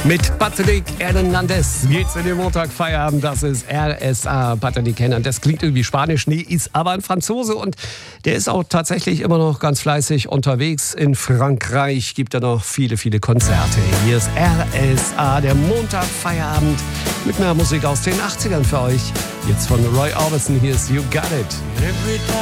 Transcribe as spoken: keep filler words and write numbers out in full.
Mit Patrick Hernandez geht's in den Montagfeierabend. Das ist R S A. Patrick Hernandez klingt irgendwie spanisch, nee, ist aber ein Franzose und der ist auch tatsächlich immer noch ganz fleißig unterwegs. In Frankreich gibt er noch viele, viele Konzerte. Hier ist R S A, der Montagfeierabend mit mehr Musik aus den achtzigern für euch. Jetzt von Roy Orbison, hier ist You Got It.